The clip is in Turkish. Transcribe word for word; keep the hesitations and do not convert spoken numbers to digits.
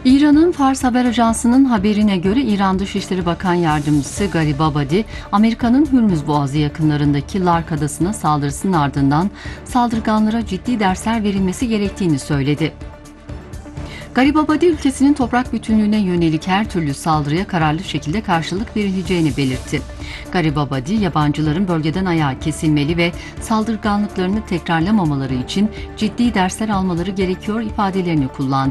İran'ın Fars Haber Ajansı'nın haberine göre İran Dışişleri Bakan Yardımcısı Garibabadi, Amerika'nın Hürmüz Boğazı yakınlarındaki Lark Adası'na saldırısının ardından saldırganlara ciddi dersler verilmesi gerektiğini söyledi. Garibabadi, ülkesinin toprak bütünlüğüne yönelik her türlü saldırıya kararlı şekilde karşılık verileceğini belirtti. Garibabadi, yabancıların bölgeden ayağı kesilmeli ve saldırganlıklarını tekrarlamamaları için ciddi dersler almaları gerekiyor ifadelerini kullandı.